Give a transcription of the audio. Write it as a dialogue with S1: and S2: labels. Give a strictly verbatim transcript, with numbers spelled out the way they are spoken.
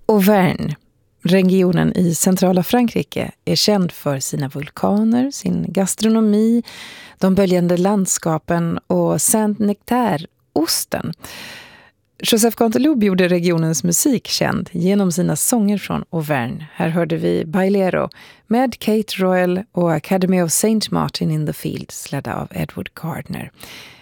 S1: Auvergne, regionen i centrala Frankrike, är känd för sina vulkaner, sin gastronomi, de böljande landskapen och Saint-Nectaire-osten. Joseph Canteloube gjorde regionens musik känd genom sina sånger från Auvergne. Här hörde vi Bailero med Kate Royal och Academy of Saint Martin in the Fields ledda av Edward Gardner.